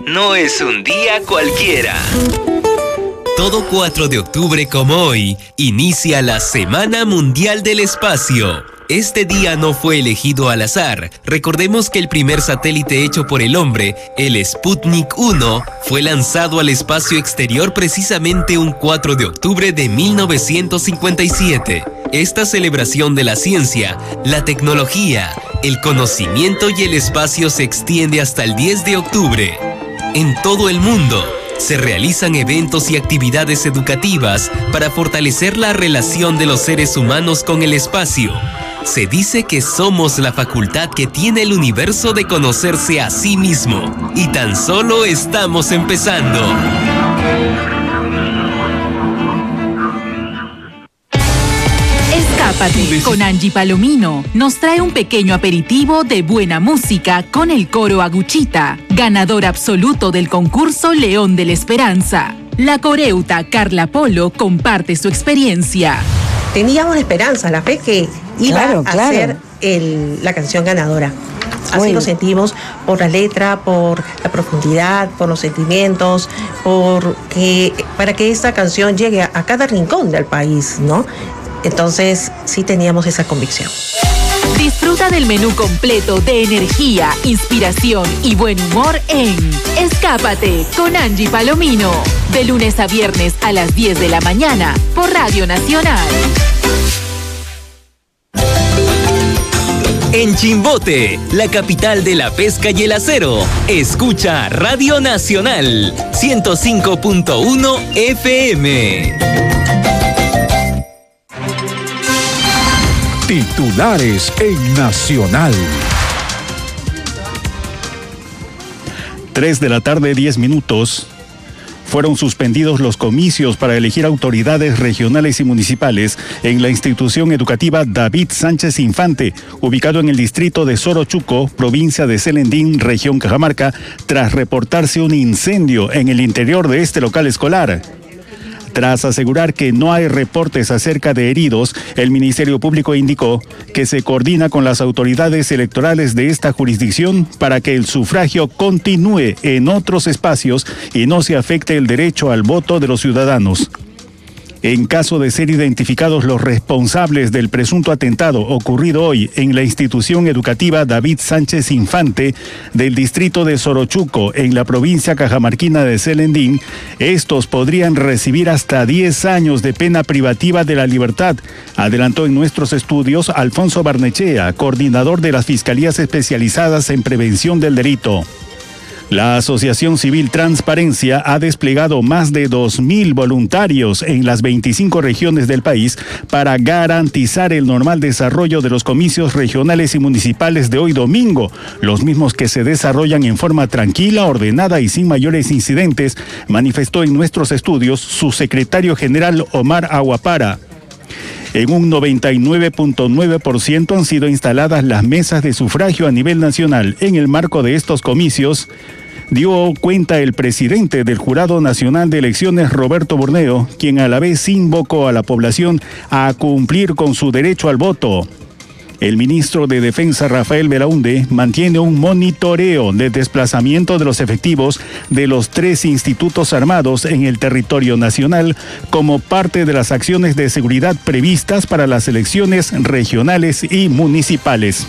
no es un día cualquiera. Todo 4 de octubre como hoy, inicia la Semana Mundial del Espacio. Este día no fue elegido al azar. Recordemos que el primer satélite hecho por el hombre, el Sputnik 1, fue lanzado al espacio exterior precisamente un 4 de octubre de 1957. Esta celebración de la ciencia, la tecnología, el conocimiento y el espacio se extiende hasta el 10 de octubre. En todo el mundo, se realizan eventos y actividades educativas para fortalecer la relación de los seres humanos con el espacio. Se dice que somos la facultad que tiene el universo de conocerse a sí mismo, y tan solo estamos empezando. Escápate con Angie Palomino nos trae un pequeño aperitivo de buena música con el coro Aguchita, ganador absoluto del concurso León de la Esperanza. La coreuta Carla Polo comparte su experiencia. Teníamos la esperanza, la fe que iba a ser la canción ganadora. Así lo sentimos por la letra, por la profundidad, por los sentimientos, para que esta canción llegue a cada rincón del país, ¿no? Entonces, sí teníamos esa convicción. Disfruta del menú completo de energía, inspiración y buen humor en Escápate con Angie Palomino. De lunes a viernes a las 10 de la mañana por Radio Nacional. En Chimbote, la capital de la pesca y el acero, escucha Radio Nacional 105.1 FM. Titulares en Nacional. 3 de la tarde, 10 minutos. Fueron suspendidos los comicios para elegir autoridades regionales y municipales en la institución educativa David Sánchez Infante, ubicado en el distrito de Sorochuco, provincia de Celendín, región Cajamarca, tras reportarse un incendio en el interior de este local escolar. Tras asegurar que no hay reportes acerca de heridos, el Ministerio Público indicó que se coordina con las autoridades electorales de esta jurisdicción para que el sufragio continúe en otros espacios y no se afecte el derecho al voto de los ciudadanos. En caso de ser identificados los responsables del presunto atentado ocurrido hoy en la institución educativa David Sánchez Infante del distrito de Sorochuco, en la provincia cajamarquina de Celendín, estos podrían recibir hasta 10 años de pena privativa de la libertad, adelantó en nuestros estudios Alfonso Barnechea, coordinador de las Fiscalías Especializadas en Prevención del Delito. La Asociación Civil Transparencia ha desplegado más de 2.000 voluntarios en las 25 regiones del país para garantizar el normal desarrollo de los comicios regionales y municipales de hoy domingo, los mismos que se desarrollan en forma tranquila, ordenada y sin mayores incidentes, manifestó en nuestros estudios su secretario general Omar Aguapara. En un 99.9% han sido instaladas las mesas de sufragio a nivel nacional. En el marco de estos comicios, dio cuenta el presidente del Jurado Nacional de Elecciones, Roberto Borneo, quien a la vez invocó a la población a cumplir con su derecho al voto. El ministro de Defensa, Rafael Belaunde, mantiene un monitoreo de desplazamiento de los efectivos de los 3 institutos armados en el territorio nacional como parte de las acciones de seguridad previstas para las elecciones regionales y municipales.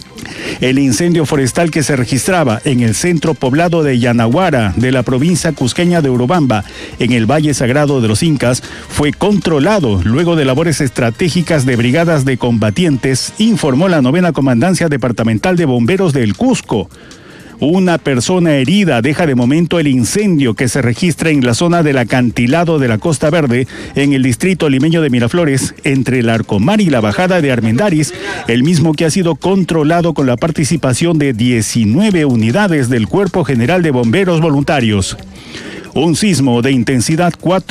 El incendio forestal que se registraba en el centro poblado de Yanaguara, de la provincia cusqueña de Urubamba, en el Valle Sagrado de los Incas, fue controlado luego de labores estratégicas de brigadas de combatientes, informó la 9ª Comandancia Departamental de Bomberos del Cusco. Una persona herida deja de momento el incendio que se registra en la zona del acantilado de la Costa Verde, en el distrito limeño de Miraflores, entre el Arcomar y la bajada de Armendáriz, el mismo que ha sido controlado con la participación de 19 unidades del Cuerpo General de Bomberos Voluntarios. Un sismo de intensidad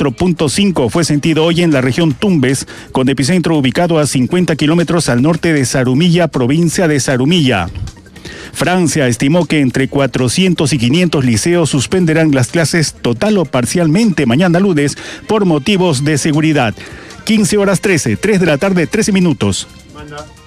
4.5 fue sentido hoy en la región Tumbes, con epicentro ubicado a 50 kilómetros al norte de Zarumilla, provincia de Zarumilla. Francia estimó que entre 400 y 500 liceos suspenderán las clases total o parcialmente mañana lunes por motivos de seguridad. 15 horas 13, 3 de la tarde, 13 minutos.